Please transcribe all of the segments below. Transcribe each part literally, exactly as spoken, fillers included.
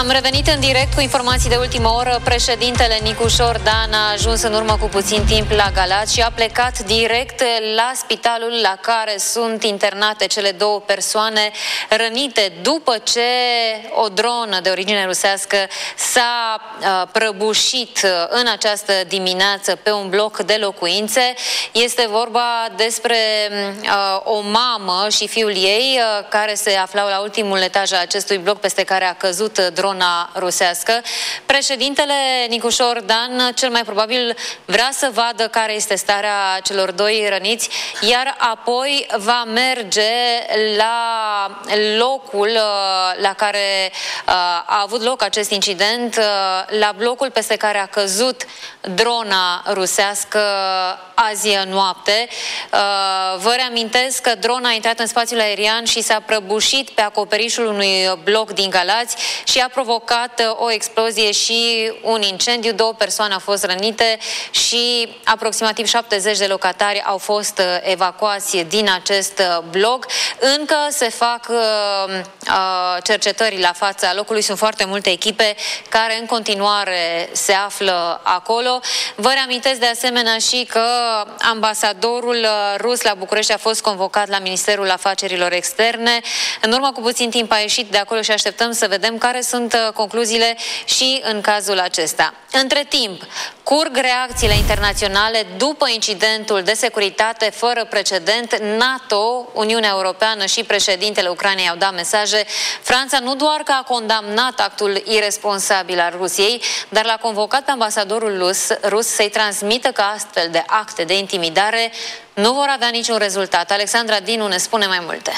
Am revenit în direct cu informații de ultimă oră. Președintele Nicușor Dan a ajuns în urmă cu puțin timp la Galați și a plecat direct la spitalul la care sunt internate cele două persoane rănite după ce o dronă de origine rusească s-a uh, prăbușit în această dimineață pe un bloc de locuințe. Este vorba despre uh, o mamă și fiul ei uh, care se aflau la ultimul etaj al acestui bloc peste care a căzut drona rusească. Președintele Nicușor Dan cel mai probabil vrea să vadă care este starea celor doi răniți, iar apoi va merge la locul la care a avut loc acest incident, la blocul peste care a căzut drona rusească azi noapte. Vă reamintesc că drona a intrat în spațiul aerian și s-a prăbușit pe acoperișul unui bloc din Galați și a provocat o explozie și un incendiu. Două persoane au fost rănite și aproximativ șaptezeci de locatari au fost evacuați din acest bloc. Încă se fac uh, cercetări la fața locului. Sunt foarte multe echipe care în continuare se află acolo. Vă reamintesc de asemenea și că ambasadorul rus la București a fost convocat la Ministerul Afacerilor Externe. În urmă cu puțin timp a ieșit de acolo și așteptăm să vedem care sunt concluziile și în cazul acesta. Între timp, curg reacțiile internaționale după incidentul de securitate fără precedent. NATO, Uniunea Europeană și președintele Ucrainei au dat mesaje. Franța nu doar că a condamnat actul iresponsabil al Rusiei, dar l-a convocat pe ambasadorul rus, rus să-i transmită că astfel de acte de intimidare nu vor avea niciun rezultat. Alexandra Dinu ne spune mai multe.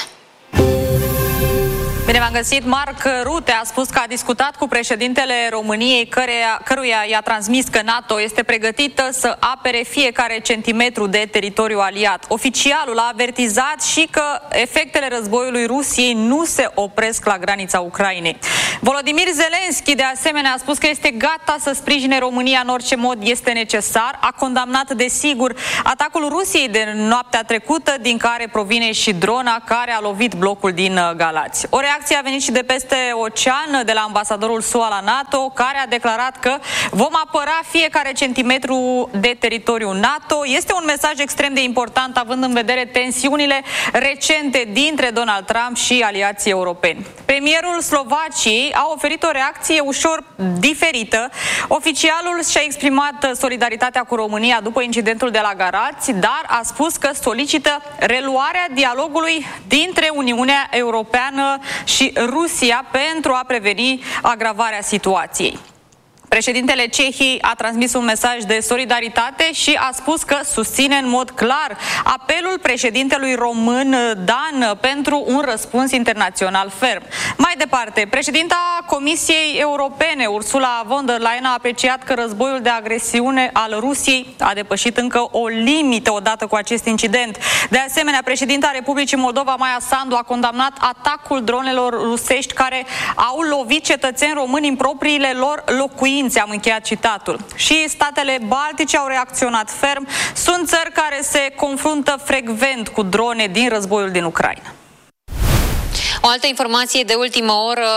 Bine v-am găsit. Marc Rutte a spus că a discutat cu președintele României, căreia, căruia i-a transmis că NATO este pregătită să apere fiecare centimetru de teritoriu aliat. Oficialul a avertizat și că efectele războiului Rusiei nu se opresc la granița Ucrainei. Volodymyr Zelensky, de asemenea, a spus că este gata să sprijine România în orice mod este necesar. A condamnat, desigur, atacul Rusiei de noaptea trecută, din care provine și drona care a lovit blocul din Galați. O reacție a venit și de peste ocean, de la ambasadorul S U A la NATO, care a declarat că vom apăra fiecare centimetru de teritoriu NATO. Este un mesaj extrem de important, având în vedere tensiunile recente dintre Donald Trump și aliații europeni. Premierul Slovaciei a oferit o reacție ușor diferită. Oficialul și-a exprimat solidaritatea cu România după incidentul de la Galați, dar a spus că solicită reluarea dialogului dintre Uniunea Europeană și Rusia pentru a preveni agravarea situației. Președintele Cehiei a transmis un mesaj de solidaritate și a spus că susține în mod clar apelul președintelui român Dan pentru un răspuns internațional ferm. Mai departe, președinta Comisiei Europene, Ursula von der Leyen, a apreciat că războiul de agresiune al Rusiei a depășit încă o limită odată cu acest incident. De asemenea, președinta Republicii Moldova, Maia Sandu, a condamnat atacul dronelor rusești care au lovit cetățeni români în propriile lor locuințe. Am încheiat citatul. Și statele baltice au reacționat ferm. Sunt țări care se confruntă frecvent cu drone din războiul din Ucraina. O altă informație de ultimă oră,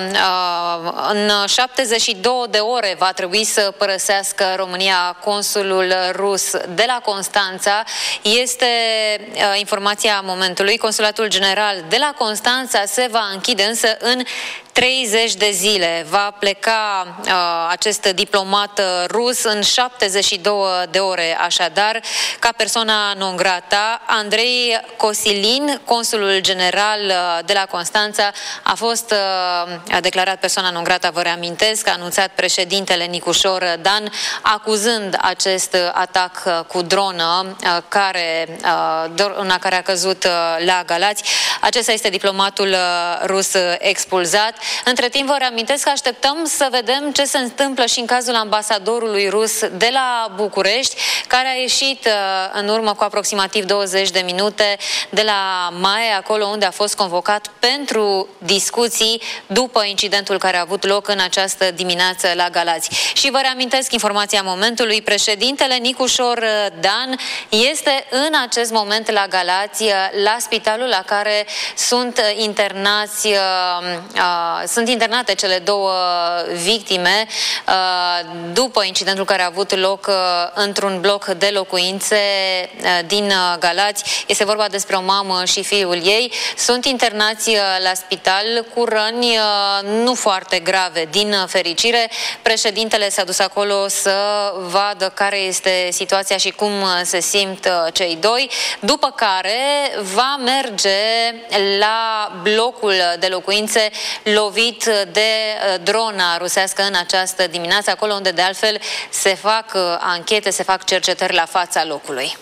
în șaptezeci și două de ore va trebui să părăsească România consulul rus de la Constanța. Este informația momentului. Consulatul general de la Constanța se va închide însă în treizeci de zile. Va pleca uh, acest diplomat rus în șaptezeci și două de ore, așadar, ca persoana non grata. Andrei Cosilin, consulul general de la Constanța, a fost uh, a declarat persoana non grata, vă reamintesc, a anunțat președintele Nicușor Dan, acuzând acest atac cu dronă uh, care, uh, în care a căzut uh, la Galați. Acesta este diplomatul uh, rus expulzat. Între timp, vă reamintesc că așteptăm să vedem ce se întâmplă și în cazul ambasadorului rus de la București, care a ieșit în urmă cu aproximativ douăzeci de minute de la M A E, acolo unde a fost convocat pentru discuții după incidentul care a avut loc în această dimineață la Galați. Și vă reamintesc informația momentului. Președintele Nicușor Dan este în acest moment la Galați, la spitalul la care sunt internați uh, sunt internate cele două victime după incidentul care a avut loc într-un bloc de locuințe din Galați. Este vorba despre o mamă și fiul ei. Sunt internați la spital cu răni nu foarte grave, din fericire. Președintele s-a dus acolo să vadă care este situația și cum se simt cei doi, după care va merge la blocul de locuințe lovit de drona rusească în această dimineață, acolo unde de altfel se fac anchete, se fac cercetări la fața locului.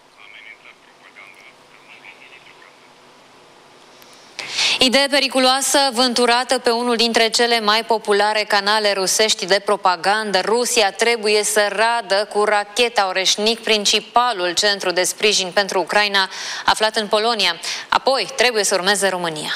Idee periculoasă vânturată pe unul dintre cele mai populare canale rusești de propagandă. Rusia trebuie să radă cu racheta Oreșnic, principalul centru de sprijin pentru Ucraina aflat în Polonia. Apoi trebuie să urmeze România.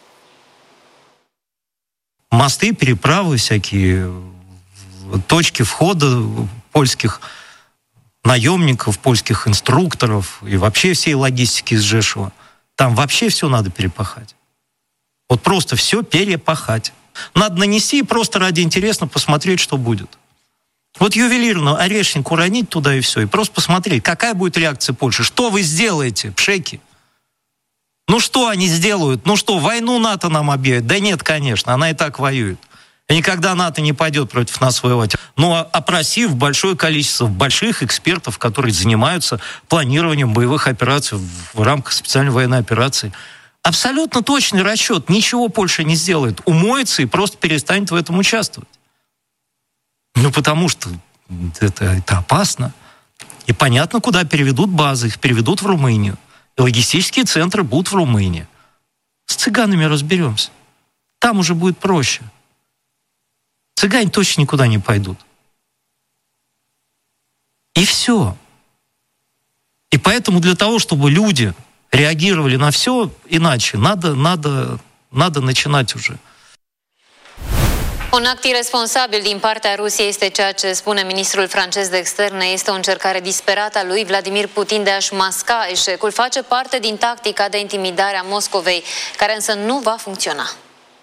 Мосты, переправы, всякие точки входа польских наемников, польских инструкторов и вообще всей логистики из Жешева. Там вообще все надо перепахать. Вот просто все перепахать. Надо нанести и просто ради интереса посмотреть, что будет. Вот ювелирно орешник уронить туда и все. И просто посмотреть, какая будет реакция Польши. Что вы сделаете, пшеки? Ну что они сделают? Ну что, войну НАТО нам объявят? Да нет, конечно, она и так воюет. И никогда НАТО не пойдет против нас воевать. Но опросив большое количество больших экспертов, которые занимаются планированием боевых операций в рамках специальной военной операции, абсолютно точный расчет. Ничего Польша не сделает. Умоется и просто перестанет в этом участвовать. Ну, потому что это, это опасно. И понятно, куда переведут базы. Их переведут в Румынию. И логистические центры будут в Румынии. С цыганами разберемся. Там уже будет проще. Цыгане точно никуда не пойдут. И все. И поэтому для того, чтобы люди реагировали на все иначе, надо, надо, надо начинать уже. Un act irresponsabil din partea Rusiei este ceea ce spune ministrul francez de externe. Este o încercare disperată a lui Vladimir Putin de a-și masca eșecul. Face parte din tactica de intimidare a Moscovei, care însă nu va funcționa.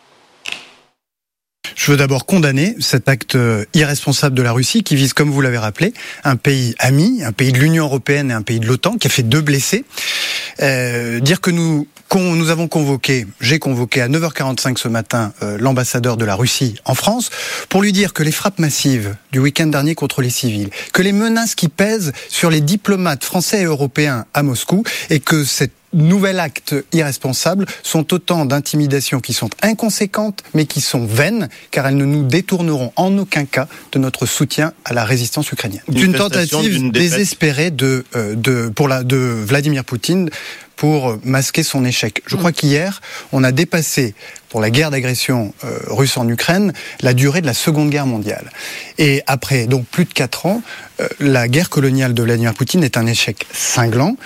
Je veux d'abord condamner cet acte irresponsable de la Russie qui vise, comme vous l'avez rappelé, un pays ami, un pays de l'Union européenne et un pays de l'OTAN qui a fait deux blessés. Euh, dire que nous, qu'on, nous avons convoqué, j'ai convoqué à neuf heures quarante-cinq ce matin euh, l'ambassadeur de la Russie en France pour lui dire que les frappes massives du week-end dernier contre les civils, que les menaces qui pèsent sur les diplomates français et européens à Moscou et que cette nouvel acte irresponsable sont autant d'intimidations qui sont inconséquentes mais qui sont vaines car elles ne nous détourneront en aucun cas de notre soutien à la résistance ukrainienne. D'une tentative désespérée de, euh, de, pour la, de Vladimir Poutine pour masquer son échec. Je crois qu'hier, on a dépassé, pour la guerre d'agression euh, russe en Ukraine, la durée de la Seconde Guerre mondiale. Et après donc plus de quatre ans, euh, la guerre coloniale de Vladimir Poutine est un échec cinglant.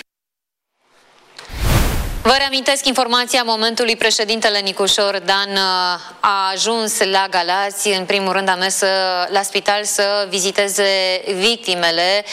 Vă reamintesc informația momentului. Președintele Nicușor Dan a ajuns la Galați. În primul rând a mers la spital să viziteze victimele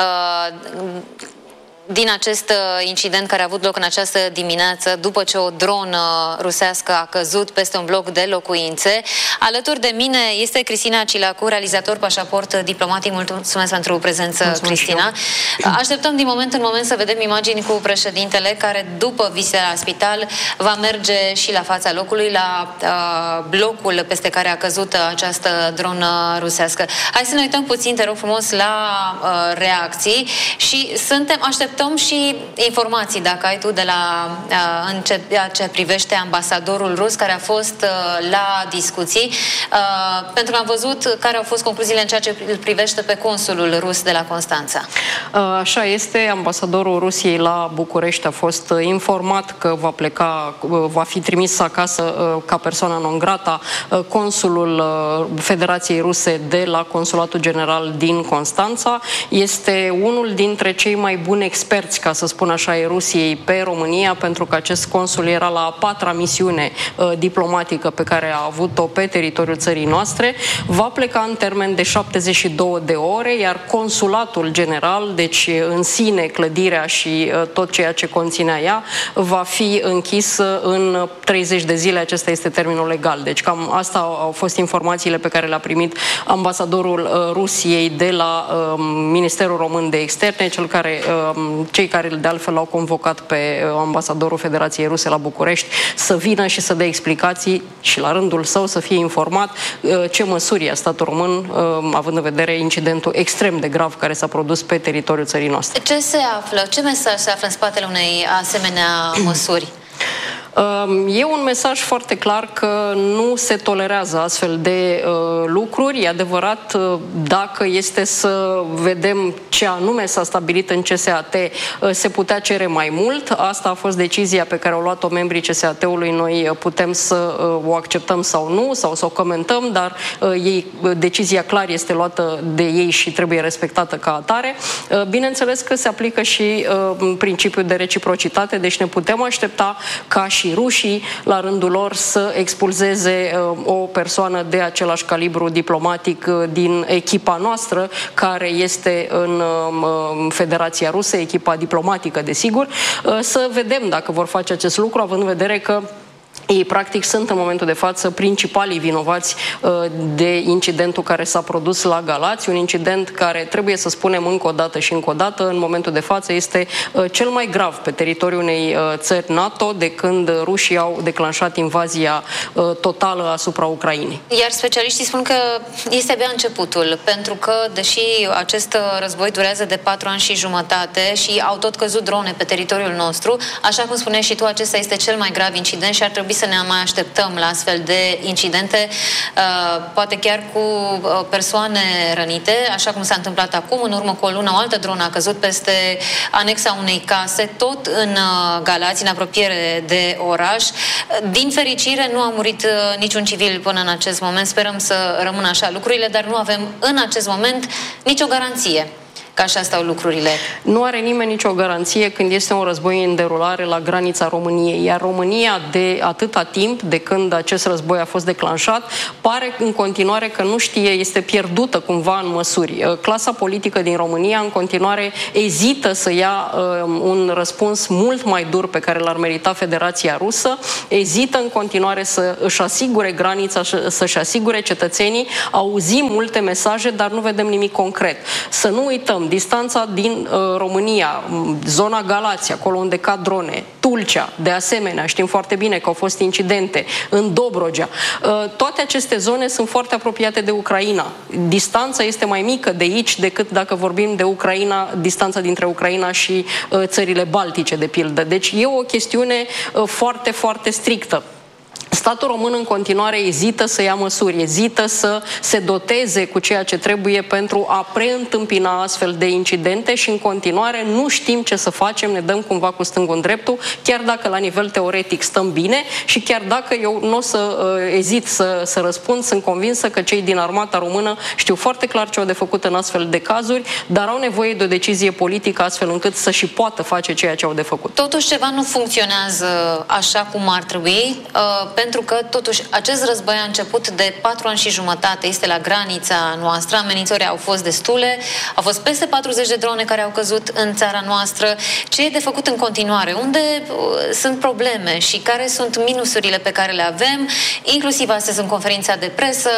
din acest incident care a avut loc în această dimineață, după ce o dronă rusească a căzut peste un bloc de locuințe. Alături de mine este Cristina Cilacu, realizator Pașaport Diplomatic. Mulțumesc pentru prezență, mulțumesc, Cristina. Așteptăm din moment în moment să vedem imagini cu președintele, care după vizita la spital va merge și la fața locului, la uh, blocul peste care a căzut această dronă rusească. Hai să ne uităm puțin, te rog frumos, la uh, reacții și suntem, așteptăm și informații, dacă ai tu, de la uh, în ce, ce privește ambasadorul rus care a fost uh, la discuții, uh, pentru că am văzut care au fost concluziile în ceea ce îl privește pe consulul rus de la Constanța. Așa este, ambasadorul Rusiei la București a fost informat că va pleca, va fi trimis acasă ca persoană non grata consulul Federației Ruse de la Consulatul General din Constanța. Este unul dintre cei mai buni experți experți, ca să spun așa, ai Rusiei pe România, pentru că acest consul era la a patra misiune uh, diplomatică pe care a avut-o pe teritoriul țării noastre, va pleca în termen de șaptezeci și două de ore, iar consulatul general, deci în sine clădirea și uh, tot ceea ce conținea ea, va fi închis în treizeci de zile. Acesta este termenul legal. Deci cam asta au fost informațiile pe care le-a primit ambasadorul uh, Rusiei de la uh, Ministerul Român de Externe, cel care, uh, cei care de altfel l-au convocat pe uh, ambasadorul Federației Ruse la București să vină și să dea explicații și la rândul său să fie informat uh, ce măsuri ia statul român, uh, având în vedere incidentul extrem de grav care s-a produs pe teritoriul țării noastre. Ce se află? Ce mesaj se află în spatele unei asemenea măsuri? E un mesaj foarte clar că nu se tolerează astfel de uh, lucruri. E adevărat, uh, dacă este să vedem ce anume s-a stabilit în C S A T, uh, se putea cere mai mult. Asta a fost decizia pe care au luat-o membrii C S A T-ului. Noi putem să uh, o acceptăm sau nu, sau să o comentăm, dar uh, ei, decizia clar este luată de ei și trebuie respectată ca atare. Uh, bineînțeles că se aplică și uh, principiul de reciprocitate, deci ne putem aștepta ca și rușii, la rândul lor, să expulzeze uh, o persoană de același calibru diplomatic uh, din echipa noastră, care este în uh, Federația Rusă, echipa diplomatică, desigur. Uh, să vedem dacă vor face acest lucru, având în vedere că ei, practic, sunt în momentul de față principalii vinovați uh, de incidentul care s-a produs la Galați, un incident care, trebuie să spunem încă o dată și încă o dată, în momentul de față este uh, cel mai grav pe teritoriul unei uh, țări NATO de când rușii au declanșat invazia uh, totală asupra Ucrainei. Iar specialiștii spun că este abia începutul, pentru că, deși acest război durează de patru ani și jumătate și au tot căzut drone pe teritoriul nostru, așa cum spuneai și tu, acesta este cel mai grav incident și ar trebui să ne mai așteptăm la astfel de incidente, poate chiar cu persoane rănite, așa cum s-a întâmplat acum. În urmă cu o lună, o altă dronă a căzut peste anexa unei case, tot în Galați, în apropiere de oraș. Din fericire, nu a murit niciun civil până în acest moment. Sperăm să rămână așa lucrurile, dar nu avem în acest moment nicio garanție că așa stau lucrurile. Nu are nimeni nicio garanție când este un război în derulare la granița României, iar România, de atâta timp, de când acest război a fost declanșat, pare în continuare că nu știe, este pierdută cumva în măsuri. Clasa politică din România în continuare ezită să ia um, un răspuns mult mai dur pe care l-ar merita Federația Rusă, ezită în continuare să își asigure granița, să-și asigure cetățenii. Auzim multe mesaje, dar nu vedem nimic concret. Să nu uităm, distanța din uh, România, zona Galați, acolo unde cad drone, Tulcea, de asemenea, știm foarte bine că au fost incidente în Dobrogea. Uh, toate aceste zone sunt foarte apropiate de Ucraina. Distanța este mai mică de aici decât dacă vorbim de Ucraina, distanța dintre Ucraina și uh, țările Baltice, de pildă. Deci e o chestiune uh, foarte, foarte strictă. Statul român în continuare ezită să ia măsuri, ezită să se doteze cu ceea ce trebuie pentru a preîntâmpina astfel de incidente și în continuare nu știm ce să facem, ne dăm cumva cu stângul în dreptul, chiar dacă la nivel teoretic stăm bine și chiar dacă eu nu o să uh, ezit să, să răspund, sunt convinsă că cei din armata română știu foarte clar ce au de făcut în astfel de cazuri, dar au nevoie de o decizie politică astfel încât să și poată face ceea ce au de făcut. Totuși ceva nu funcționează așa cum ar trebui, uh, pentru că totuși acest război a început de patru ani și jumătate, este la granița noastră, amenințările au fost destule, au fost peste patruzeci de drone care au căzut în țara noastră. Ce e de făcut în continuare? Unde uh, sunt probleme și care sunt minusurile pe care le avem? Inclusiv astăzi în conferința de presă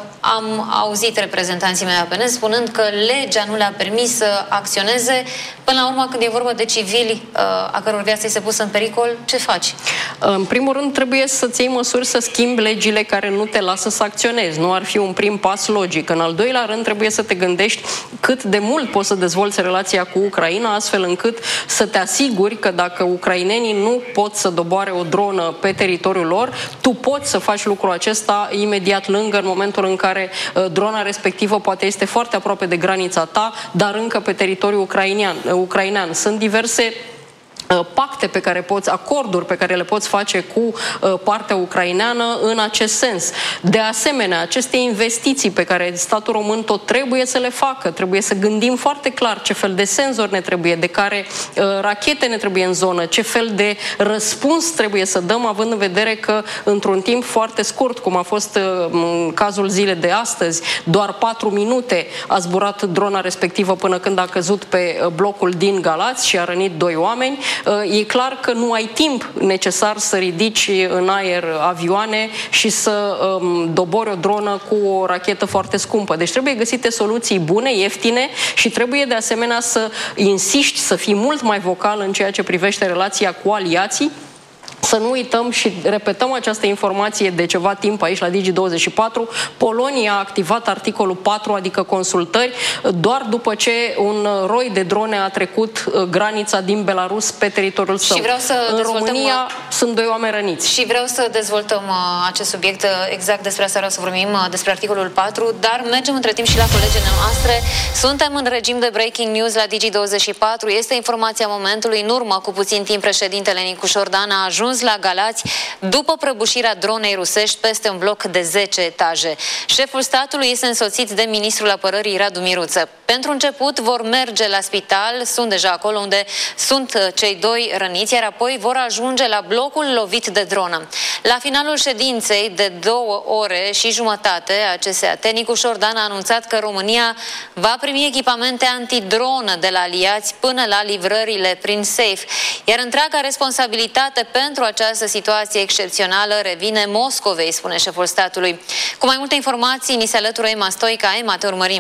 am auzit reprezentanții mei A P N spunând că legea nu le-a permis să acționeze. Până la urmă, când e vorba de civili uh, a căror viață este pusă în pericol, ce faci? În primul rând, trebuie să-ți iei măsuri să schimbi legile care nu te lasă să acționezi. Nu ar fi un prim pas logic. În al doilea rând, trebuie să te gândești cât de mult poți să dezvolți relația cu Ucraina, astfel încât să te asiguri că dacă ucrainenii nu pot să doboare o dronă pe teritoriul lor, tu poți să faci lucrul acesta imediat lângă, în momentul în care uh, drona respectivă poate este foarte aproape de granița ta, dar încă pe teritoriul ucrainean. ucrainean. Sunt diverse pacte pe care poți, acorduri pe care le poți face cu uh, partea ucraineană în acest sens. De asemenea, aceste investiții pe care statul român tot trebuie să le facă, trebuie să gândim foarte clar ce fel de senzori ne trebuie, de care uh, rachete ne trebuie în zonă, ce fel de răspuns trebuie să dăm, având în vedere că într-un timp foarte scurt, cum a fost uh, în cazul zilei de astăzi, doar patru minute a zburat drona respectivă până când a căzut pe uh, blocul din Galați și a rănit doi oameni. E clar că nu ai timp necesar să ridici în aer avioane și să um, dobori o dronă cu o rachetă foarte scumpă. Deci trebuie găsite soluții bune, ieftine și trebuie de asemenea să insiști, să fii mult mai vocal în ceea ce privește relația cu aliații. Să nu uităm și repetăm această informație de ceva timp aici la Digi douăzeci și patru. Polonia a activat articolul patru, adică consultări, doar după ce un roi de drone a trecut granița din Belarus pe teritoriul său. Și vreau să în dezvoltăm... România sunt doi oameni răniți. Și vreau să dezvoltăm acest subiect, exact despre asta vreau să vorbim, despre articolul patru, dar mergem între timp și la colegele noastre. Suntem în regim de breaking news la Digi douăzeci și patru. Este informația momentului. În urmă, cu puțin timp, președintele Nicu Șordan a ajuns la Galați după prăbușirea dronei rusești peste un bloc de zece etaje. Șeful statului este însoțit de ministrul apărării Radu Miruță. Pentru început vor merge la spital, sunt deja acolo unde sunt cei doi răniți, iar apoi vor ajunge la blocul lovit de dronă. La finalul ședinței de două ore și jumătate a C S A T, Nicu Șordan a anunțat că România va primi echipamente antidronă de la aliați până la livrările prin SAFE, iar întreaga responsabilitate pentru această situație excepțională revine Moscovei, spune șeful statului. Cu mai multe informații, ni se alătură Ema Stoica. Ema, te urmărim.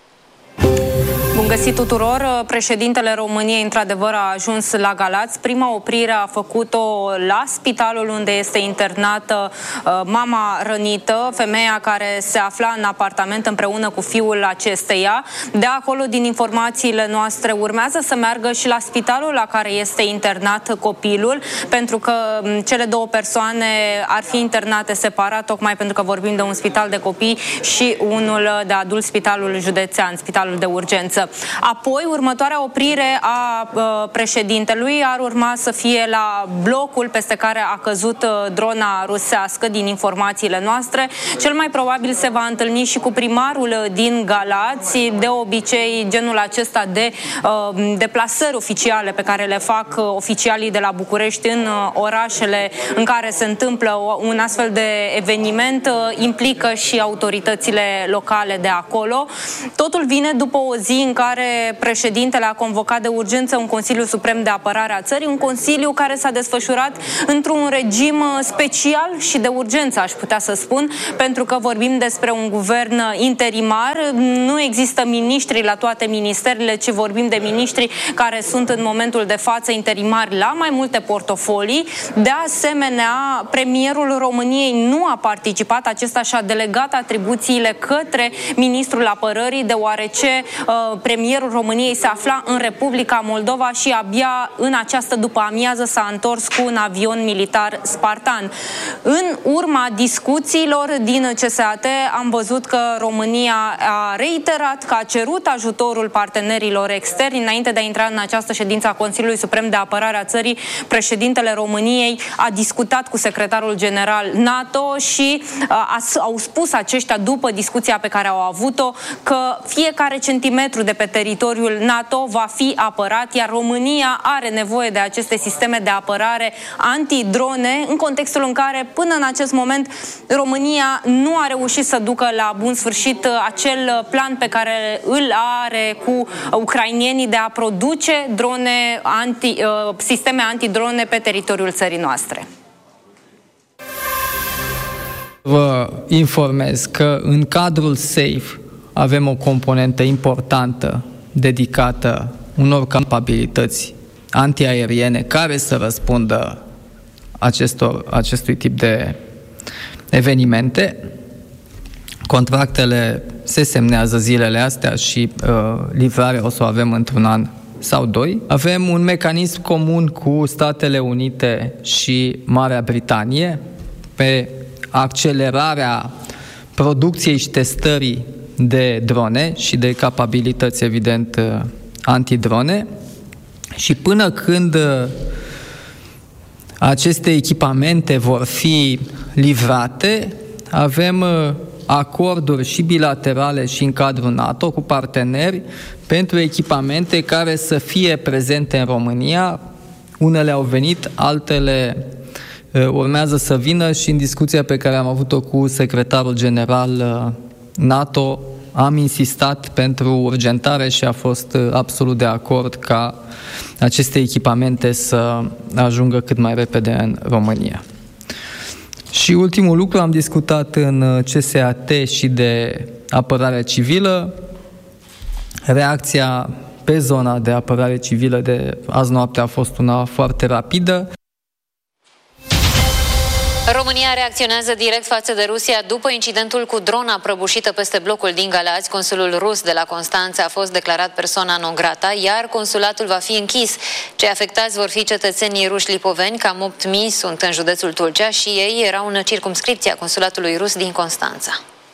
Bun găsit tuturor! Președintele României, într-adevăr, a ajuns la Galați. Prima oprire a făcut-o la spitalul unde este internată uh, mama rănită, femeia care se afla în apartament împreună cu fiul acesteia. De acolo, din informațiile noastre, urmează să meargă și la spitalul la care este internat copilul, pentru că um, cele două persoane ar fi internate separat, tocmai pentru că vorbim de un spital de copii și unul de adult, spitalul județean, spitalul de urgență. Apoi, următoarea oprire a uh, președintelui ar urma să fie la blocul peste care a căzut uh, drona rusească, din informațiile noastre. Cel mai probabil se va întâlni și cu primarul din Galați. De obicei, genul acesta de uh, deplasări oficiale pe care le fac uh, oficialii de la București în uh, orașele în care se întâmplă un astfel de eveniment uh, implică și autoritățile locale de acolo. Totul vine după o zi în care președintele a convocat de urgență un Consiliu Suprem de Apărare a țării, un consiliu care s-a desfășurat într-un regim special și de urgență, aș putea să spun, pentru că vorbim despre un guvern interimar, nu există miniștri la toate ministerele, ci vorbim de miniștri care sunt în momentul de față interimari la mai multe portofolii. De asemenea, premierul României nu a participat, acesta și-a delegat atribuțiile către ministrul apărării, deoarece uh, premierul României se afla în Republica Moldova și abia în această după-amiază s-a întors cu un avion militar Spartan. În urma discuțiilor din C S A T am văzut că România a reiterat că a cerut ajutorul partenerilor externi. Înainte de a intra în această ședință a Consiliului Suprem de Apărare a țării, președintele României a discutat cu secretarul general NATO și a, au spus aceștia, după discuția pe care au avut-o, că fiecare centimetru de pe teritoriul NATO va fi apărat, iar România are nevoie de aceste sisteme de apărare antidrone, în contextul în care, până în acest moment, România nu a reușit să ducă la bun sfârșit acel plan pe care îl are cu ucrainienii de a produce drone anti, sisteme antidrone pe teritoriul țării noastre. Vă informez că în cadrul SAFE avem o componentă importantă dedicată unor capabilități antiaeriene care să răspundă acestor, acestui tip de evenimente. Contractele se semnează zilele astea și uh, livrarea o să o avem într-un an sau doi. Avem un mecanism comun cu Statele Unite și Marea Britanie pe accelerarea producției și testării de drone și de capabilități, evident, antidrone. Și până când aceste echipamente vor fi livrate. Avem acorduri și bilaterale și în cadrul NATO cu parteneri pentru echipamente care să fie prezente în România. Unele au venit, altele urmează să vină și în discuția pe care am avut-o cu secretarul general NATO am insistat pentru urgentare și a fost absolut de acord ca aceste echipamente să ajungă cât mai repede în România. Și ultimul lucru, am discutat în C S A T și de apărare civilă. Reacția pe zona de apărare civilă de azi noapte a fost una foarte rapidă. România reacționează direct față de Rusia după incidentul cu drona prăbușită peste blocul din Galați. Consulul rus de la Constanța a fost declarat persoana non grata, iar consulatul va fi închis. Cei afectați vor fi cetățenii ruși lipoveni, cam opt mii sunt în județul Tulcea și ei erau în circumscripția consulatului rus din Constanța.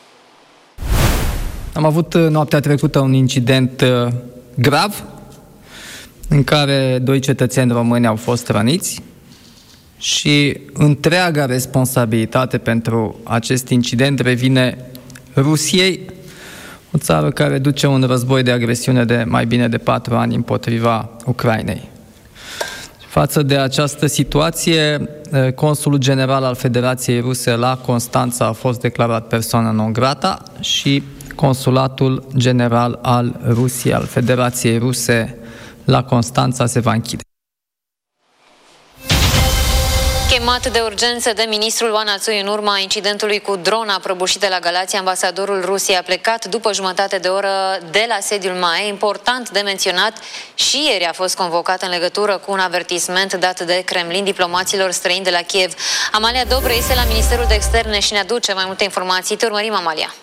Am avut noaptea trecută un incident grav în care doi cetățeni români au fost răniți. Și întreaga responsabilitate pentru acest incident revine Rusiei, o țară care duce un război de agresiune de mai bine de patru ani împotriva Ucrainei. Față de această situație, consulul general al Federației Ruse la Constanța a fost declarat persoană non grata și consulatul general al Rusiei, al Federației Ruse la Constanța se va închide. Chemat de urgență de ministrul Oana Țoi în urma incidentului cu drona prăbușită la Galați, ambasadorul Rusiei a plecat după jumătate de oră de la sediul M A E. Important de menționat, și ieri a fost convocat în legătură cu un avertisment dat de Kremlin diplomaților străini de la Kiev. Amalia Dobre este la Ministerul de Externe și ne aduce mai multe informații. Te urmărim, Amalia.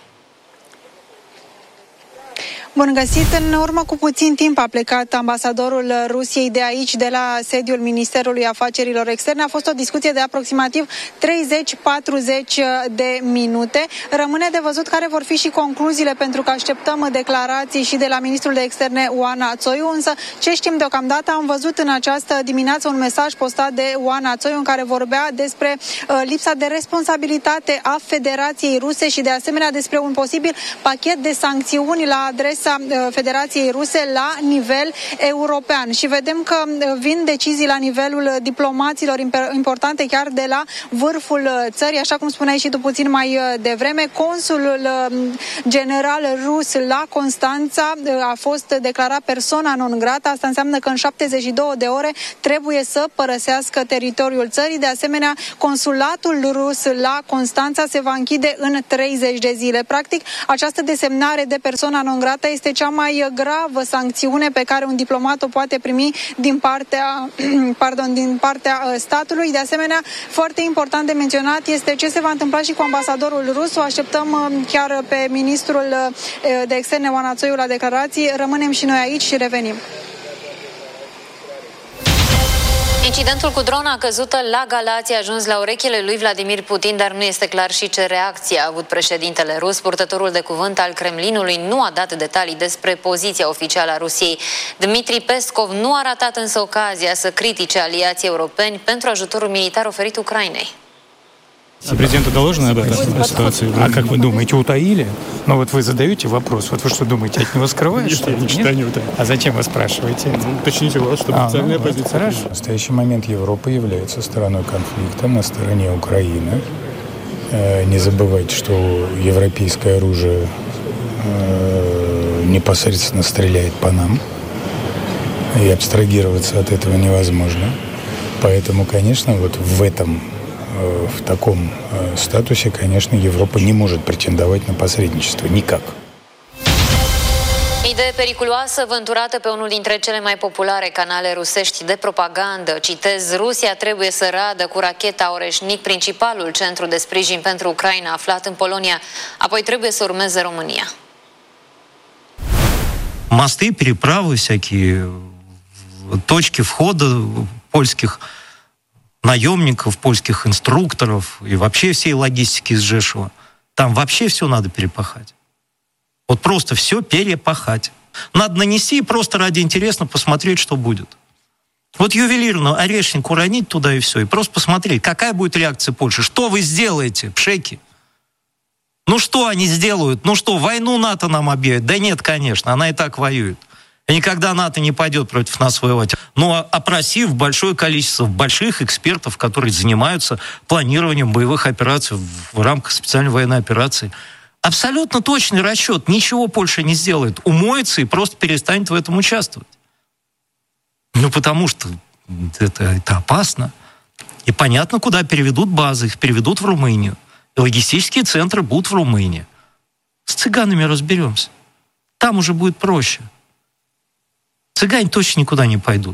Bun găsit! În urmă cu puțin timp a plecat ambasadorul Rusiei de aici, de la sediul Ministerului Afacerilor Externe. A fost o discuție de aproximativ treizeci patruzeci de minute. Rămâne de văzut care vor fi și concluziile, pentru că așteptăm declarații și de la Ministrul de Externe Oana Țoiu, însă ce știm deocamdată, am văzut în această dimineață un mesaj postat de Oana Țoiu în care vorbea despre uh, lipsa de responsabilitate a Federației Ruse și de asemenea despre un posibil pachet de sancțiuni la adresa Federației Ruse la nivel european. Și vedem că vin decizii la nivelul diplomaților importante, chiar de la vârful țării, așa cum spuneai și tu puțin mai devreme. Consulul general rus la Constanța a fost declarat persoana non grata. Asta înseamnă că în șaptezeci și două de ore trebuie să părăsească teritoriul țării. De asemenea, consulatul rus la Constanța se va închide în treizeci de zile. Practic, această desemnare de persoana non grata este cea mai gravă sancțiune pe care un diplomat o poate primi din partea, pardon, din partea statului. De asemenea, foarte important de menționat este ce se va întâmpla și cu ambasadorul rus. O așteptăm chiar pe ministrul de externe Oana Țoiu la declarații. Rămânem și noi aici și revenim. Incidentul cu drona căzută la Galați a ajuns la urechile lui Vladimir Putin, dar nu este clar și ce reacție a avut președintele rus. Purtătorul de cuvânt al Kremlinului nu a dat detalii despre poziția oficială a Rusiei. Dmitri Peskov nu a ratat însă ocazia să critique aliații europeni pentru ajutorul militar oferit Ucrainei. Президенту доложено об этой ситуации? А как вы думаете, утаили? Ну вот вы задаете вопрос, вот вы что думаете, от него скрываешь? Нет, я ничего не утаил. А зачем вы спрашиваете? Ну, уточните вас, чтобы а, официальная ну, позиция. Хорошо. В настоящий момент Европа является стороной конфликта на стороне Украины. Не забывайте, что европейское оружие непосредственно стреляет по нам, и абстрагироваться от этого невозможно. Поэтому, конечно, вот в этом в таком статусе, конечно, Европа не может претендовать на посредничество. Никак. Idee periculoasă vânturată pe unul dintre cele mai populare canale rusești de propagandă. Citez: Rusia trebuie să radă cu racheta Oreșnic, principalul centru de sprijin pentru Ucraina aflat în Polonia. Apoi trebuie să urmeze România. Мосты, переправы, всякие точки входа польских наемников, польских инструкторов и вообще всей логистики из Жешева. Там вообще все надо перепахать. Вот просто все перепахать. Надо нанести и просто ради интереса посмотреть, что будет. Вот ювелирно орешник уронить туда и все, и просто посмотреть, какая будет реакция Польши. Что вы сделаете, пшеки? Ну что они сделают? Ну что, войну НАТО нам объявят? Да нет, конечно, она и так воюет. И никогда НАТО не пойдет против нас воевать. Но опросив большое количество больших экспертов, которые занимаются планированием боевых операций в рамках специальной военной операции, абсолютно точный расчет. Ничего Польша не сделает. Умоется и просто перестанет в этом участвовать. Ну, потому что это, это опасно. И понятно, куда переведут базы. Их переведут в Румынию. И логистические центры будут в Румынии. С цыганами разберемся. Там уже будет проще. Цыгане точно никуда не пойдут.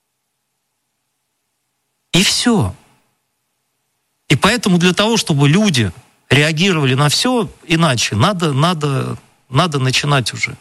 И все. И поэтому для того, чтобы люди реагировали на все иначе, надо, надо, надо начинать уже.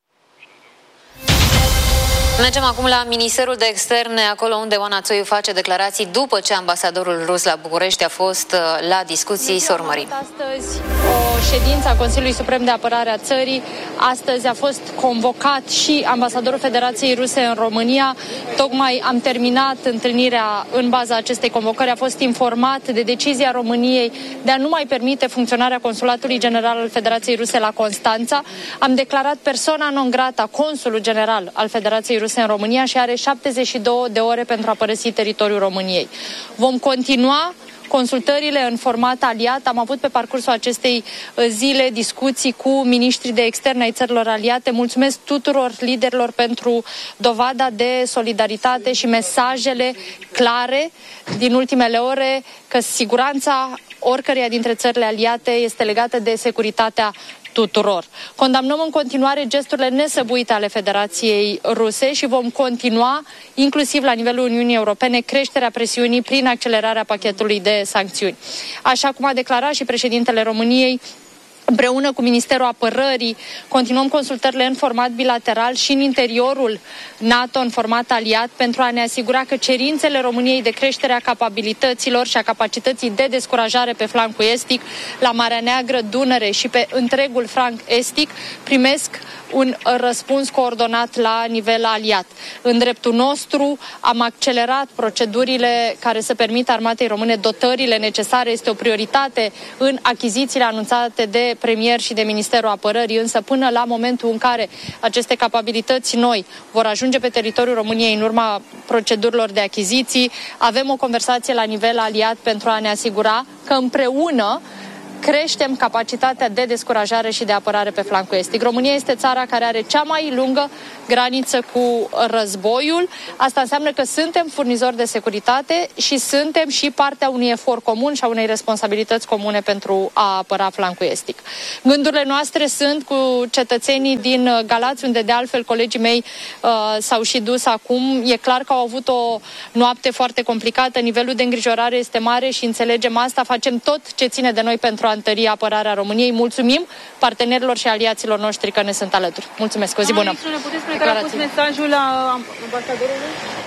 Mergem acum la Ministerul de Externe, acolo unde Oana Țoiu face declarații după ce ambasadorul rus la București a fost la discuții. Să urmărim. Astăzi o ședință a Consiliului Suprem de Apărare a țării. Astăzi a fost convocat și ambasadorul Federației Ruse în România. Tocmai am terminat întâlnirea în baza acestei convocări. A fost informat de decizia României de a nu mai permite funcționarea Consulatului General al Federației Ruse la Constanța. Am declarat persona non grata consulul general al Federației Ruse în România și are șaptezeci și două de ore pentru a părăsi teritoriul României. Vom continua consultările în format aliat. Am avut pe parcursul acestei zile discuții cu miniștrii de externe ai țărilor aliate. Mulțumesc tuturor liderilor pentru dovada de solidaritate și mesajele clare din ultimele ore că siguranța oricăreia dintre țările aliate este legată de securitatea tuturor. Condamnăm în continuare gesturile nesăbuite ale Federației Ruse și vom continua, inclusiv la nivelul Uniunii Europene, creșterea presiunii prin accelerarea pachetului de sancțiuni. Așa cum a declarat și președintele României, împreună cu Ministerul Apărării, continuăm consultările în format bilateral și în interiorul NATO în format aliat pentru a ne asigura că cerințele României de creștere a capabilităților și a capacității de descurajare pe flancul estic, la Marea Neagră, Dunăre și pe întregul flanc estic primesc un răspuns coordonat la nivel aliat. În dreptul nostru am accelerat procedurile care să permită armatei române dotările necesare. Este o prioritate în achizițiile anunțate de premier și de Ministerul Apărării, însă până la momentul în care aceste capabilități noi vor ajunge pe teritoriul României în urma procedurilor de achiziții, avem o conversație la nivel aliat pentru a ne asigura că împreună creștem capacitatea de descurajare și de apărare pe flancul estic. România este țara care are cea mai lungă graniță cu războiul. Asta înseamnă că suntem furnizori de securitate și suntem și partea unui efort comun și a unei responsabilități comune pentru a apăra flancul estic. Gândurile noastre sunt cu cetățenii din Galați, unde de altfel colegii mei uh, s-au și dus acum. E clar că au avut o noapte foarte complicată, nivelul de îngrijorare este mare și înțelegem asta. Facem tot ce ține de noi pentru a întări apărarea României. Mulțumim partenerilor și aliaților noștri că ne sunt alături. Mulțumesc, o zi bună! Care a fost mesajul la ambasadorului?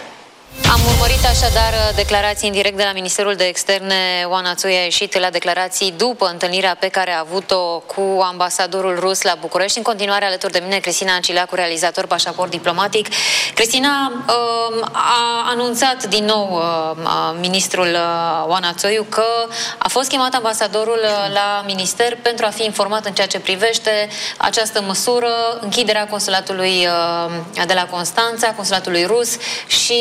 Am urmărit așadar declarații în direct de la Ministerul de Externe. Oana Țoiu a ieșit la declarații după întâlnirea pe care a avut-o cu ambasadorul rus la București. În continuare alături de mine Cristina Ancileacu, realizator Pașaport Diplomatic. Cristina, a anunțat din nou ministrul Oana Țoiu că a fost chemat ambasadorul la minister pentru a fi informat în ceea ce privește această măsură, închiderea consulatului de la Constanța, consulatului rus și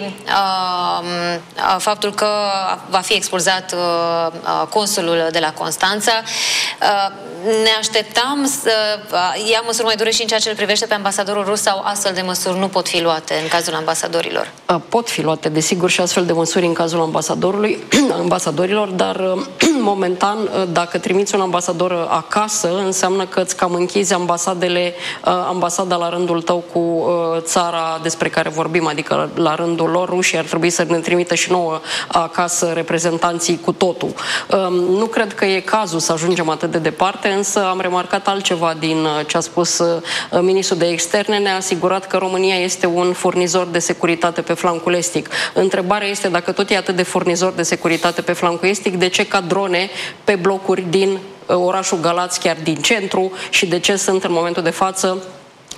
faptul că va fi expulzat consulul de la Constanța. Ne așteptam să ia măsuri mai dure și în ceea ce îl privește pe ambasadorul rus sau astfel de măsuri nu pot fi luate în cazul ambasadorilor? Pot fi luate, desigur, și astfel de măsuri în cazul ambasadorului, ambasadorilor, dar momentan, dacă trimiți un ambasador acasă, înseamnă că îți cam închizi ambasadele, ambasada la rândul tău cu țara despre care vorbim, adică la rândul lor rușii ar trebui să ne trimită și nouă acasă reprezentanții cu totul. Nu cred că e cazul să ajungem atât de departe, însă am remarcat altceva din ce a spus ministrul de externe. Ne-a asigurat că România este un furnizor de securitate pe flancul estic. Întrebarea este, dacă tot e atât de furnizor de securitate pe flancul estic, de ce ca drone pe blocuri din orașul Galați, chiar din centru, și de ce sunt în momentul de față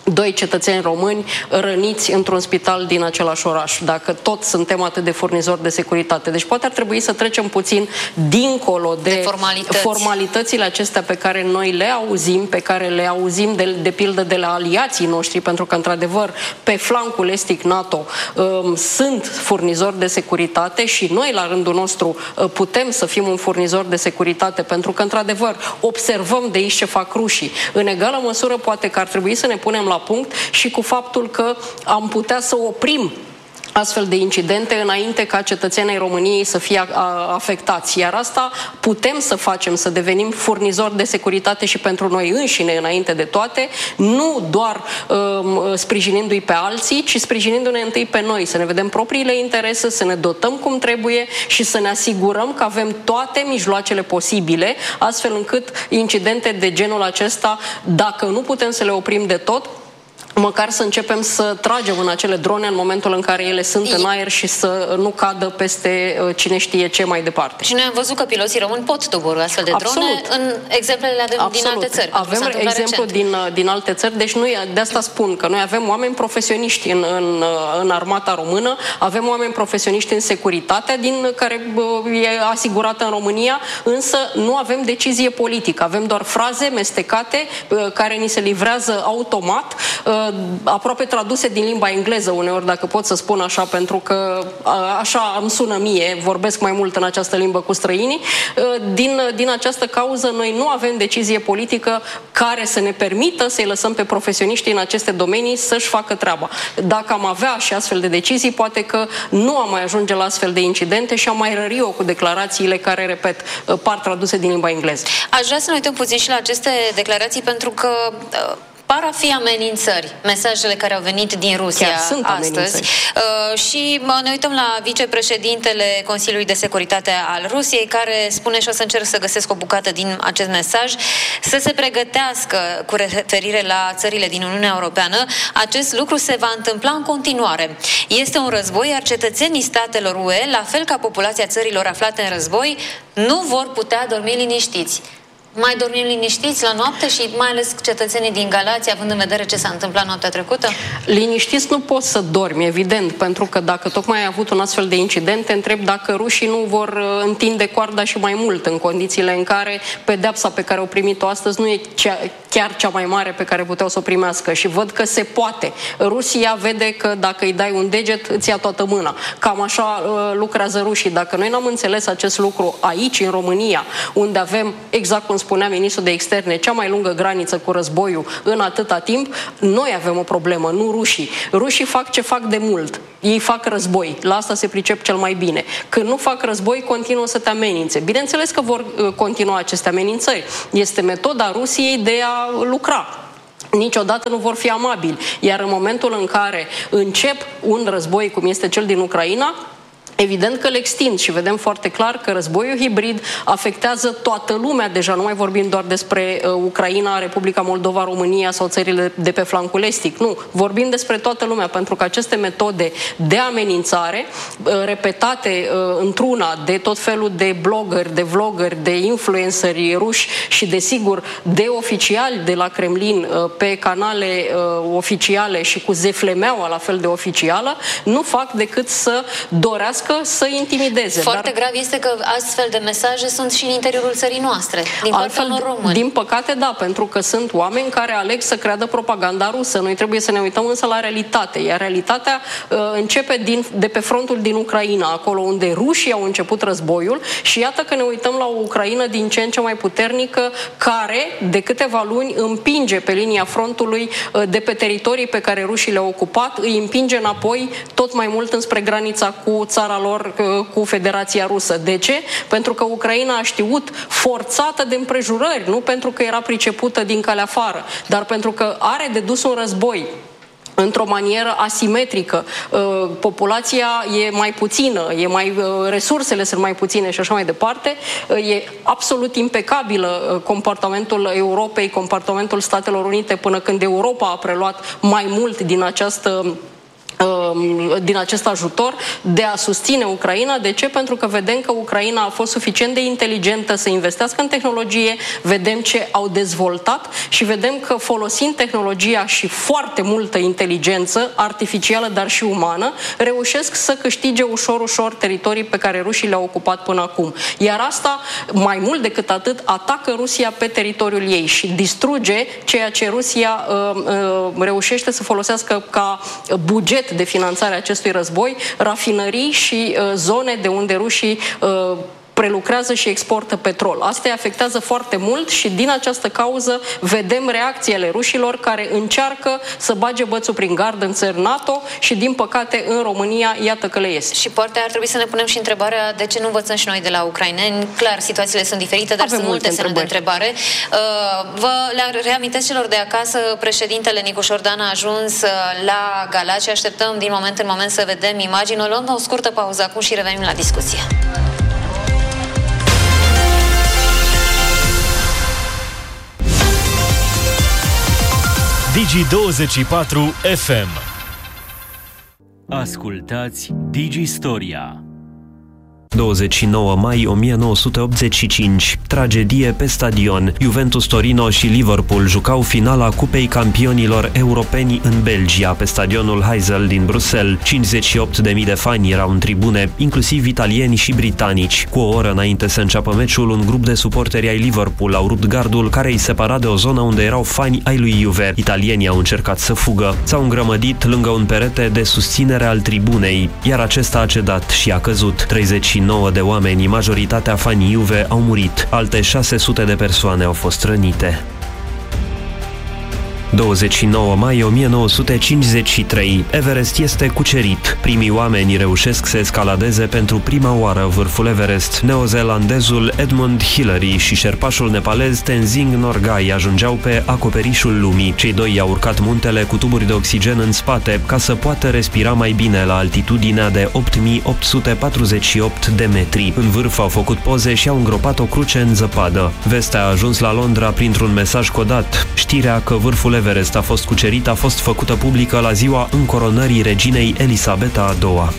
doi cetățeni români răniți într-un spital din același oraș, dacă tot suntem atât de furnizori de securitate. Deci poate ar trebui să trecem puțin dincolo de, de formalități. formalitățile acestea pe care noi le auzim, pe care le auzim de, de pildă de la aliații noștri, pentru că într-adevăr pe flancul estic NATO um, sunt furnizori de securitate și noi la rândul nostru uh, putem să fim un furnizor de securitate, pentru că într-adevăr observăm de aici ce fac rușii. În egală măsură poate că ar trebui să ne punem la punct și cu faptul că am putea să oprim astfel de incidente înainte ca cetățenii României să fie afectați. Iar asta putem să facem, să devenim furnizori de securitate și pentru noi înșine înainte de toate, nu doar um, sprijinindu-i pe alții, ci sprijinindu-ne întâi pe noi, să ne vedem propriile interese, să ne dotăm cum trebuie și să ne asigurăm că avem toate mijloacele posibile, astfel încât incidente de genul acesta, dacă nu putem să le oprim de tot, măcar să începem să tragem în acele drone în momentul în care ele sunt în aer și să nu cadă peste cine știe ce mai departe. Și noi am văzut că piloții români pot doborî astfel de drone. Absolut. În exemplele le avem Absolut. din alte țări. Avem exemplu din, din alte țări, deci noi, de asta spun că noi avem oameni profesioniști în, în, în armata română, avem oameni profesioniști în securitatea din care e asigurată în România, însă nu avem decizie politică, avem doar fraze mestecate care ni se livrează automat, aproape traduse din limba engleză uneori, dacă pot să spun așa, pentru că așa îmi sună mie, vorbesc mai mult în această limbă cu străinii. Din, din această cauză noi nu avem decizie politică care să ne permită să-i lăsăm pe profesioniștii în aceste domenii să-și facă treaba. Dacă am avea și astfel de decizii, poate că nu am mai ajunge la astfel de incidente și am mai rări-o cu declarațiile care, repet, par traduse din limba engleză. Aș vrea să ne uităm puțin și la aceste declarații, pentru că par a fi amenințări mesajele care au venit din Rusia astăzi. Uh, și ne uităm la vicepreședintele Consiliului de Securitate al Rusiei, care spune, și o să încerc să găsesc o bucată din acest mesaj, să se pregătească cu referire la țările din Uniunea Europeană. Acest lucru se va întâmpla în continuare. Este un război, iar cetățenii statelor U E, la fel ca populația țărilor aflate în război, nu vor putea dormi liniștiți. Mai dormim liniștiți la noapte și mai ales cetățenii din Galați, având în vedere ce s-a întâmplat noaptea trecută? Liniștiți nu poți să dormi, evident, pentru că dacă tocmai ai avut un astfel de incident, te întreb dacă rușii nu vor întinde coarda și mai mult în condițiile în care pedeapsa pe care au primit-o astăzi nu e cea, chiar cea mai mare pe care puteau să o primească și văd că se poate. Rusia vede că dacă îi dai un deget, îți ia toată mâna. Cam așa uh, lucrează rușii. Dacă noi n-am înțeles acest lucru aici, în România, unde avem, exact cum spunea ministrul de externe, cea mai lungă graniță cu războiul în atâta timp, noi avem o problemă, nu rușii. Rușii fac ce fac de mult. Ei fac război. La asta se pricep cel mai bine. Când nu fac război, continuă să te amenințe. Bineînțeles că vor uh, continua aceste amenințări. Este metoda Rusiei de a lucra. Niciodată nu vor fi amabili. Iar în momentul în care încep un război, cum este cel din Ucraina, evident că le extind și vedem foarte clar că războiul hibrid afectează toată lumea, deja nu mai vorbim doar despre uh, Ucraina, Republica Moldova, România sau țările de pe flancul estic. Nu, vorbim despre toată lumea, pentru că aceste metode de amenințare, uh, repetate uh, într-una de tot felul de bloggeri, de vloggeri, de influenceri ruși și, desigur, de oficiali de la Kremlin uh, pe canale uh, oficiale și cu zeflemeaua la fel de oficială, nu fac decât să dorească să intimideze. Foarte dar... grav este că astfel de mesaje sunt și în interiorul țării noastre, din partea unor români. Din păcate, da, pentru că sunt oameni care aleg să creadă propaganda rusă. Noi trebuie să ne uităm însă la realitate. Iar realitatea uh, începe din, de pe frontul din Ucraina, acolo unde rușii au început războiul și iată că ne uităm la o Ucraina din ce în ce mai puternică, care de câteva luni împinge pe linia frontului uh, de pe teritorii pe care rușii le-au ocupat, îi împinge înapoi tot mai mult înspre granița cu țara lor, cu Federația Rusă. De ce? Pentru că Ucraina a știut, forțată de împrejurări, nu pentru că era pricepută din calea afară, dar pentru că are de dus un război într-o manieră asimetrică. Populația e mai puțină, e mai, resursele sunt mai puține și așa mai departe. E absolut impecabilă comportamentul Europei, comportamentul Statelor Unite, până când Europa a preluat mai mult din această din acest ajutor de a susține Ucraina. De ce? Pentru că vedem că Ucraina a fost suficient de inteligentă să investească în tehnologie, vedem ce au dezvoltat și vedem că folosind tehnologia și foarte multă inteligență artificială, dar și umană, reușesc să câștige ușor, ușor teritorii pe care rușii le-au ocupat până acum. Iar asta, mai mult decât atât, atacă Rusia pe teritoriul ei și distruge ceea ce Rusia uh, uh, reușește să folosească ca buget de finanțare a acestui război, rafinării și uh, zone de unde rușii uh, prelucrează și exportă petrol. Asta îi afectează foarte mult și din această cauză vedem reacțiile rușilor care încearcă să bage bățul prin gard în țări NATO și din păcate în România iată că le iese. Și poate ar trebui să ne punem și întrebarea de ce nu învățăm și noi de la ucraineni. Clar, situațiile sunt diferite, dar Avem sunt multe semne de întrebare. Vă le reamintesc celor de acasă, președintele Nicu Șordan a ajuns la Galați. Așteptăm din moment în moment să vedem imagini. O luăm o scurtă pauză acum și revenim la discuție. Digi douăzeci și patru F M. Ascultați Digi Storia. douăzeci și nouă mai o mie nouă sute optzeci și cinci. Tragedie pe stadion. Juventus Torino și Liverpool jucau finala Cupei Campionilor Europeni în Belgia, pe stadionul Heysel din Bruxelles. cincizeci și opt de mii de fani erau în tribune, inclusiv italieni și britanici. Cu o oră înainte să înceapă meciul, un grup de suporteri ai Liverpool au rupt gardul care îi separa de o zonă unde erau fani ai lui Juve. Italienii au încercat să fugă. S-au îngrămădit lângă un perete de susținere al tribunei, iar acesta a cedat și a căzut. treizeci și nouă de oameni, majoritatea fanii Juve, au murit. Alte șase sute de persoane au fost rănite. douăzeci și nouă mai o mie nouă sute cincizeci și trei. Everest este cucerit. Primii oameni reușesc să escaladeze pentru prima oară vârful Everest. Neozeelandezul Edmund Hillary și șerpașul nepalez Tenzing Norgay ajungeau pe acoperișul lumii. Cei doi i-au urcat muntele cu tuburi de oxigen în spate ca să poată respira mai bine la altitudinea de opt mii opt sute patruzeci și opt de metri. În vârf au făcut poze și au îngropat o cruce în zăpadă. Vestea a ajuns la Londra printr-un mesaj codat. Știrea că vârful Everest a fost cucerit a fost făcută publică la ziua încoronării reginei Elisabeta a doua.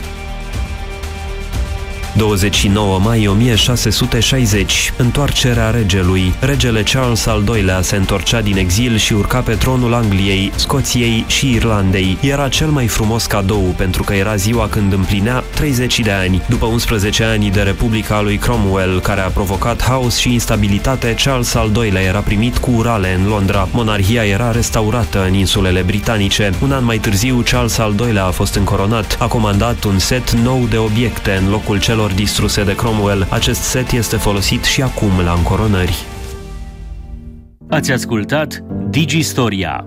douăzeci și nouă mai o mie șase sute șaizeci. Întoarcerea regelui. Regele Charles al doilea se întorcea din exil și urca pe tronul Angliei, Scoției și Irlandei. Era cel mai frumos cadou pentru că era ziua când împlinea treizeci de ani. După unsprezece ani de Republica lui Cromwell, care a provocat haos și instabilitate, Charles al doilea era primit cu urale în Londra. Monarhia era restaurată în insulele britanice. Un an mai târziu, Charles al doilea a fost încoronat. A comandat un set nou de obiecte în locul celor distruse de Cromwell. Acest set este folosit și acum la încoronări. Ați ascultat Digi Storia.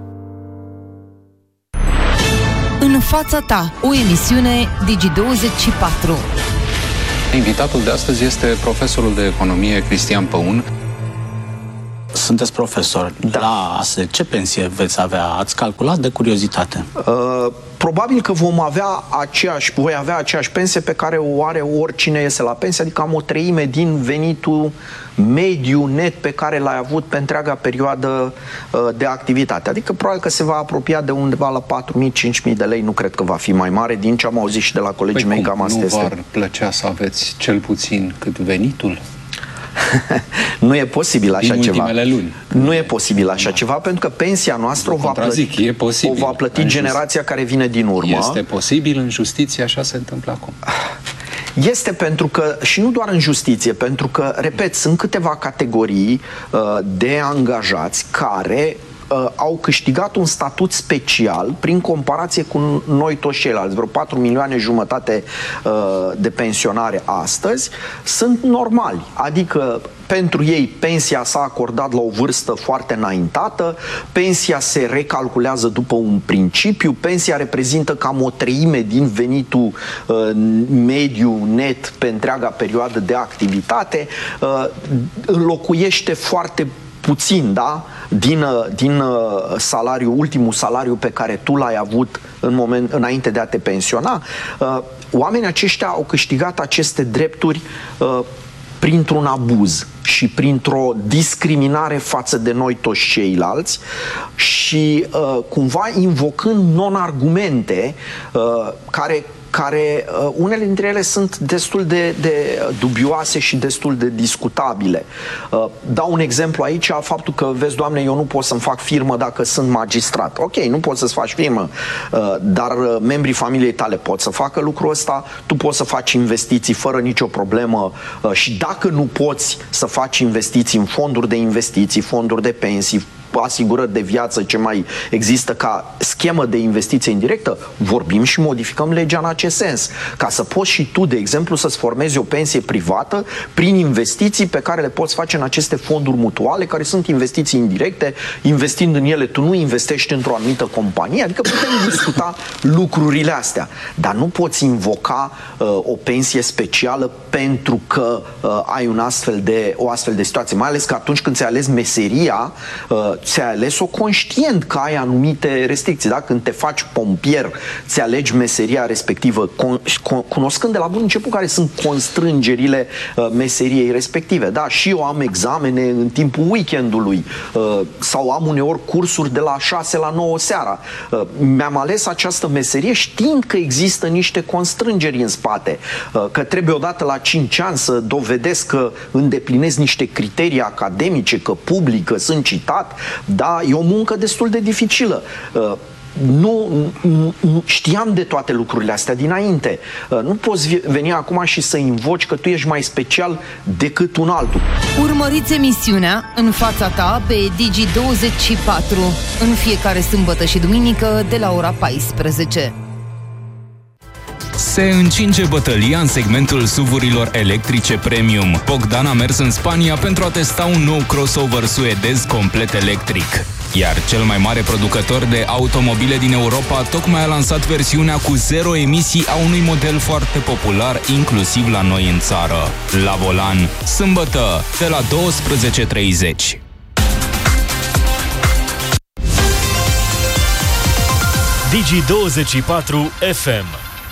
În fața ta, o emisiune Digi douăzeci și patru. Invitatul de astăzi este profesorul de economie Cristian Păun. Sunteți profesor. Da. La A S E, ce pensie veți avea? Ați calculat de curiozitate? Uh, probabil că vom avea aceeași, voi avea aceeași pensie pe care o are oricine iese la pensie, adică am o treime din venitul mediu net pe care l-ai avut pe întreaga perioadă uh, de activitate. Adică probabil că se va apropia de undeva la patru mii - cinci mii de lei, nu cred că va fi mai mare, din ce am auzit și de la colegii păi mei, cum? cam asta nu este. V-ar plăcea să aveți cel puțin cât venitul? Nu e posibil așa din ceva. Luni. Nu e posibil așa da. ceva, pentru că pensia noastră o va, plăti, e posibil. o va plăti generația care vine din urmă. Este posibil în justiție, așa se întâmplă acum. Este pentru că, și nu doar în justiție, pentru că, repet, sunt câteva categorii uh, de angajați care uh, au câștigat un statut special prin comparație cu noi toți ceilalți. Vreo patru milioane jumătate uh, de pensionare astăzi sunt normali. Adică pentru ei pensia s-a acordat la o vârstă foarte înaintată, pensia se recalculează după un principiu, pensia reprezintă cam o treime din venitul uh, mediu net pe întreaga perioadă de activitate, uh, înlocuiește foarte puțin, da? Din, din salariu, ultimul salariu pe care tu l-ai avut în moment, înainte de a te pensiona. Uh, oamenii aceștia au câștigat aceste drepturi uh, printr-un abuz și printr-o discriminare față de noi toți ceilalți și uh, cumva invocând non-argumente uh, care care uh, unele dintre ele sunt destul de, de dubioase și destul de discutabile. Uh, dau un exemplu aici, faptul că, vezi, Doamne, eu nu pot să-mi fac firmă dacă sunt magistrat. Ok, nu poți să-ți faci firmă, uh, dar uh, membrii familiei tale pot să facă lucrul ăsta, tu poți să faci investiții fără nicio problemă uh, și dacă nu poți să faci investiții în fonduri de investiții, fonduri de pensii, asigurări de viață, ce mai există ca schemă de investiție indirectă, vorbim și modificăm legea în acest sens. Ca să poți și tu, de exemplu, să-ți formezi o pensie privată prin investiții pe care le poți face în aceste fonduri mutuale, care sunt investiții indirecte, investind în ele, tu nu investești într-o anumită companie, adică putem discuta lucrurile astea. Dar nu poți invoca uh, o pensie specială pentru că uh, ai un astfel de, o astfel de situație. Mai ales că atunci când ți-ai ales meseria, uh, ți-ai ales-o conștient că ai anumite restricții. Da? Când te faci pompier, ți alegi meseria respectivă, cunoscând de la bun început care sunt constrângerile uh, meseriei respective. Da? Și eu am examene în timpul weekendului uh, sau am uneori cursuri de la șase la nouă seara. Uh, mi-am ales această meserie știind că există niște constrângeri în spate, uh, că trebuie odată la cinci ani să dovedesc că îndeplinesc niște criterii academice, că public, că sunt citat. Da, e o muncă destul de dificilă. Uh, nu, nu știam de toate lucrurile astea dinainte. Uh, nu poți veni acum și să invoci că tu ești mai special decât un altul. Urmăriți emisiunea În fața ta pe Digi douăzeci și patru în fiecare sâmbătă și duminică de la ora paisprezece. Se încinge bătălia în segmentul S U V-urilor electrice premium. Bogdan a mers în Spania pentru a testa un nou crossover suedez complet electric. Iar cel mai mare producător de automobile din Europa tocmai a lansat versiunea cu zero emisii a unui model foarte popular, inclusiv la noi în țară. La volan, sâmbătă, de la douăsprezece treizeci. Digi douăzeci și patru F M.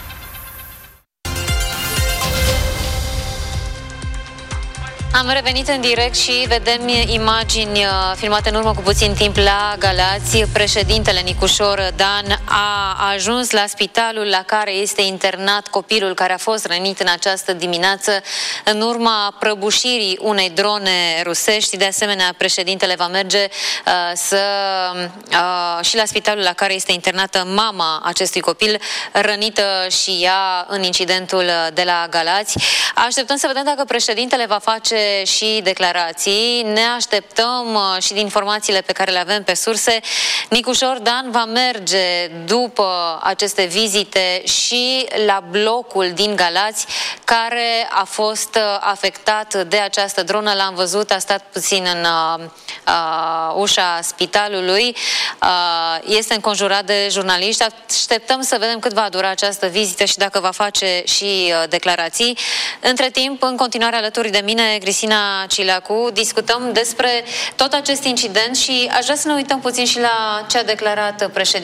Am revenit în direct și vedem imagini filmate în urmă cu puțin timp la Galați. Președintele Nicușor Dan a ajuns la spitalul la care este internat copilul care a fost rănit în această dimineață în urma prăbușirii unei drone rusești. De asemenea, președintele va merge uh, să, uh, și la spitalul la care este internată mama acestui copil, rănită și ea în incidentul de la Galați. Așteptăm să vedem dacă președintele va face și declarații. Ne așteptăm și din informațiile pe care le avem pe surse. Nicușor Dan va merge după aceste vizite și la blocul din Galați care a fost afectat de această dronă. L-am văzut, a stat puțin în uh, uh, ușa spitalului. Uh, este înconjurat de jurnaliști. Așteptăm să vedem cât va dura această vizită și dacă va face și uh, declarații. Între timp, în continuare alături de mine, Cristina Cilacu, discutăm despre tot acest incident și aș vrea să ne uităm puțin și la ce a declarat președintele